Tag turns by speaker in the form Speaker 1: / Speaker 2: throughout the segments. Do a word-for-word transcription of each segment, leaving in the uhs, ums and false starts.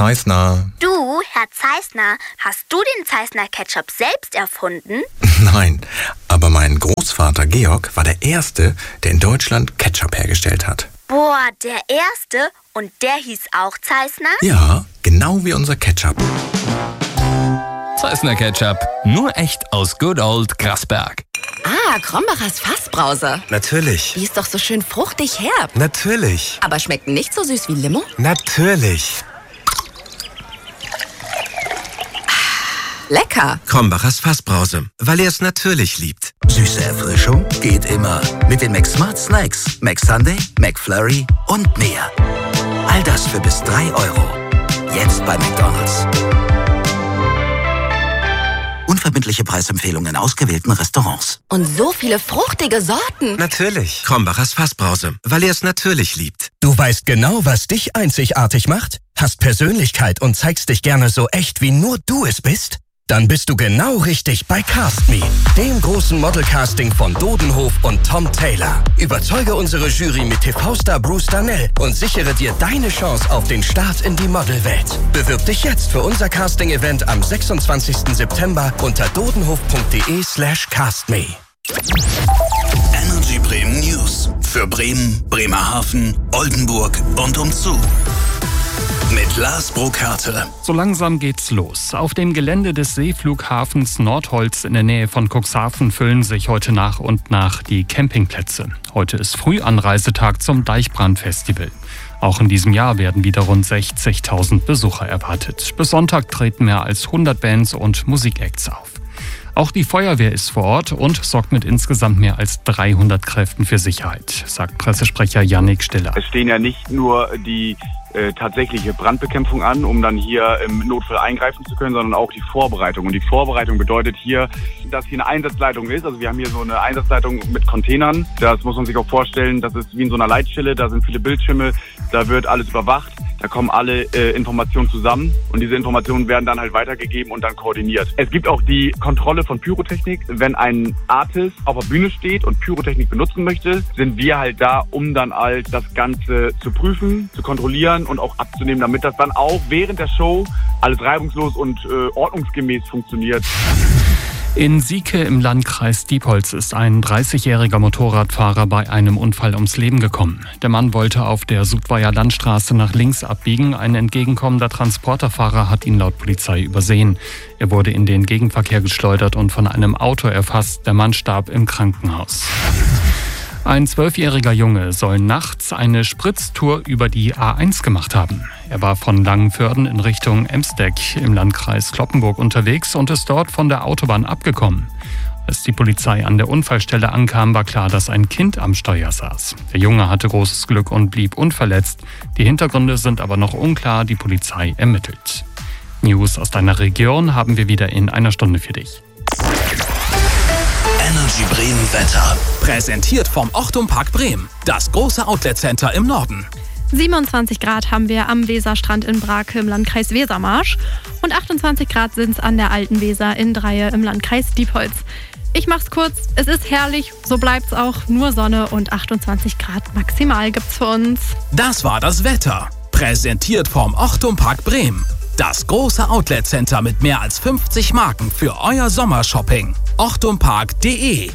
Speaker 1: Zeissner.
Speaker 2: Du, Herr Zeissner, hast du den Zeissner Ketchup selbst erfunden?
Speaker 1: Nein, aber mein Großvater Georg war der Erste, der in Deutschland Ketchup hergestellt hat.
Speaker 2: Boah, der Erste? Und der hieß auch Zeissner?
Speaker 1: Ja, genau wie unser Ketchup.
Speaker 3: Zeissner Ketchup, nur echt aus Good Old Grasberg.
Speaker 4: Ah, Krombacher's Fassbrause.
Speaker 5: Natürlich.
Speaker 4: Die ist doch so schön fruchtig herb.
Speaker 5: Natürlich.
Speaker 4: Aber schmeckt nicht so süß wie Limo?
Speaker 5: Natürlich.
Speaker 4: Lecker.
Speaker 5: Krombacher's Fassbrause, weil er es natürlich liebt.
Speaker 6: Süße Erfrischung geht immer. Mit den McSmart Snacks, McSunday, McFlurry und mehr. All das für bis drei Euro. Jetzt bei McDonald's. Unverbindliche Preisempfehlungen in ausgewählten Restaurants.
Speaker 4: Und so viele fruchtige Sorten.
Speaker 5: Natürlich. Krombacher's Fassbrause, weil er es natürlich liebt.
Speaker 7: Du weißt genau, was dich einzigartig macht? Hast Persönlichkeit und zeigst dich gerne so echt, wie nur du es bist? Dann bist du genau richtig bei Cast Me, dem großen Modelcasting von Dodenhof und Tom Taylor. Überzeuge unsere Jury mit T V-Star Bruce Darnell und sichere dir deine Chance auf den Start in die Modelwelt. Bewirb dich jetzt für unser Casting-Event am sechsundzwanzigsten September unter dodenhof.de slash castme.
Speaker 6: Energy Bremen News für Bremen, Bremerhaven, Oldenburg und umzu. Mit Lars Burkhardt.
Speaker 8: So langsam geht's los. Auf dem Gelände des Seeflughafens Nordholz in der Nähe von Cuxhaven füllen sich heute nach und nach die Campingplätze. Heute ist Frühanreisetag zum Deichbrand-Festival. Auch in diesem Jahr werden wieder rund sechzigtausend Besucher erwartet. Bis Sonntag treten mehr als hundert Bands und Musikacts auf. Auch die Feuerwehr ist vor Ort und sorgt mit insgesamt mehr als dreihundert Kräften für Sicherheit, sagt Pressesprecher Yannick Stiller.
Speaker 9: Es stehen ja nicht nur die äh, tatsächliche Brandbekämpfung an, um dann hier im Notfall eingreifen zu können, sondern auch die Vorbereitung. Und die Vorbereitung bedeutet hier, dass hier eine Einsatzleitung ist. Also wir haben hier so eine Einsatzleitung mit Containern. Das muss man sich auch vorstellen, das ist wie in so einer Leitstelle, da sind viele Bildschirme, da wird alles überwacht. Da kommen alle äh, Informationen zusammen und diese Informationen werden dann halt weitergegeben und dann koordiniert. Es gibt auch die Kontrolle von Pyrotechnik. Wenn ein Artist auf der Bühne steht und Pyrotechnik benutzen möchte, sind wir halt da, um dann halt das Ganze zu prüfen, zu kontrollieren und auch abzunehmen, damit das dann auch während der Show alles reibungslos und äh, ordnungsgemäß funktioniert.
Speaker 8: In Sieke im Landkreis Diepholz ist ein dreißigjähriger Motorradfahrer bei einem Unfall ums Leben gekommen. Der Mann wollte auf der Sudweier Landstraße nach links abbiegen. Ein entgegenkommender Transporterfahrer hat ihn laut Polizei übersehen. Er wurde in den Gegenverkehr geschleudert und von einem Auto erfasst. Der Mann starb im Krankenhaus. Ein zwölfjähriger Junge soll nachts eine Spritztour über die A eins gemacht haben. Er war von Langenförden in Richtung Emsdeck im Landkreis Cloppenburg unterwegs und ist dort von der Autobahn abgekommen. Als die Polizei an der Unfallstelle ankam, war klar, dass ein Kind am Steuer saß. Der Junge hatte großes Glück und blieb unverletzt. Die Hintergründe sind aber noch unklar, die Polizei ermittelt. News aus deiner Region haben wir wieder in einer Stunde für dich.
Speaker 6: Energy Bremen Wetter.
Speaker 3: Präsentiert vom Ochtum Park Bremen, das große Outlet-Center im Norden.
Speaker 10: siebenundzwanzig Grad haben wir am Weserstrand in Brake im Landkreis Wesermarsch und achtundzwanzig Grad sind es an der Alten Weser in Dreie im Landkreis Diepholz. Ich mach's kurz, es ist herrlich, so bleibt's auch, nur Sonne und achtundzwanzig Grad maximal gibt's für uns.
Speaker 3: Das war das Wetter, präsentiert vom Ochtum Park Bremen. Das große Outlet-Center mit mehr als fünfzig Marken für euer Sommershopping. ochtumpark punkt de.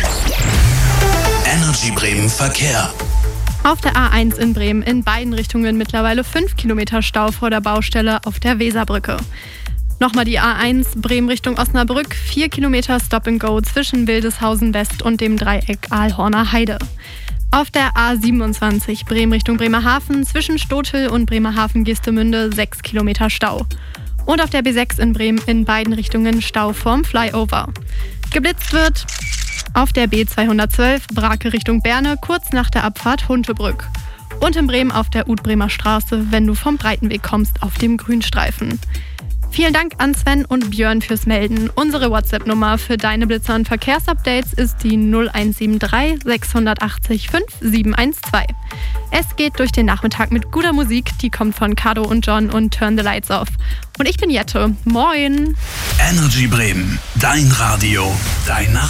Speaker 6: Energy Bremen Verkehr.
Speaker 10: Auf der A eins in Bremen in beiden Richtungen mittlerweile fünf Kilometer Stau vor der Baustelle auf der Weserbrücke. Nochmal die A eins Bremen Richtung Osnabrück, vier Kilometer Stop and Go zwischen Wildeshausen West und dem Dreieck Aalhorner Heide. Auf der A siebenundzwanzig Bremen Richtung Bremerhaven zwischen Stotel und Bremerhaven-Geestemünde sechs Kilometer Stau. Und auf der B sechs in Bremen in beiden Richtungen Stau vorm Flyover. Geblitzt wird auf der B zweihundertzwölf Brake Richtung Berne kurz nach der Abfahrt Huntebrück. Und in Bremen auf der Udbremer Straße, wenn du vom Breitenweg kommst, auf dem Grünstreifen. Vielen Dank an Sven und Björn fürs Melden. Unsere WhatsApp-Nummer für deine Blitzer- und Verkehrsupdates ist die null eins sieben drei sechs acht null fünf sieben eins zwei. Es geht durch den Nachmittag mit guter Musik, die kommt von Kado und John und Turn the Lights Off. Und ich bin Jette. Moin!
Speaker 6: Energy Bremen, dein Radio, dein Nachmittag.